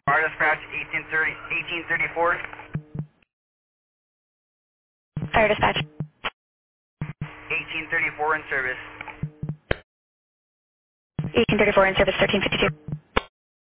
Fire dispatch 1834. Fire dispatch. 1834 in service. 1834 in service 1352.